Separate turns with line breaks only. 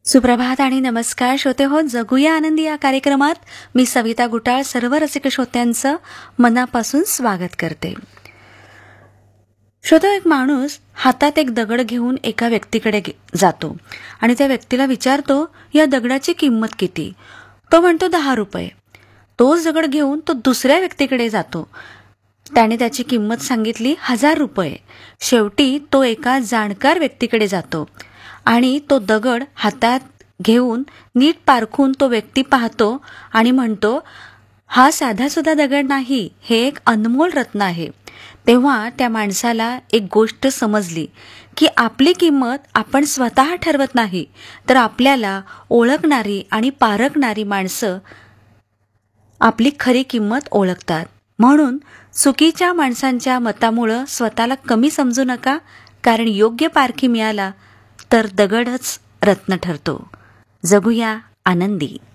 सुप्रभात आणि नमस्कार श्रोते हो. जगूया आनंदी या कार्यक्रमात मी सविता गुटाळ सर्व रसिक श्रोत्यांचं मनापासून स्वागत करते. श्रोते, एक माणूस हातात एक दगड घेऊन एका व्यक्तीकडे जातो आणि त्या व्यक्तीला विचारतो, या दगडाची किंमत किती? तो म्हणतो 10 रुपये. तोच दगड घेऊन तो दुसऱ्या व्यक्तीकडे जातो. त्याने त्याची किंमत सांगितली 1000 रुपये. शेवटी तो एका जाणकार व्यक्तीकडे जातो आणि तो दगड हातात घेऊन नीट पारखून तो व्यक्ती पाहतो आणि म्हणतो, हा साधासुद्धा दगड नाही, हे एक अनमोल रत्न आहे. तेव्हा त्या माणसाला एक गोष्ट समजली की आपली किंमत आपण स्वतः ठरवत नाही, तर आपल्याला ओळखणारी आणि पारखणारी माणसं आपली खरी किंमत ओळखतात. म्हणून चुकीच्या माणसांच्या मतामुळं स्वतःला कमी समजू नका, कारण योग्य पारखी मिळाला तर दगडच रत्न ठरतो. जगूया आनंदी.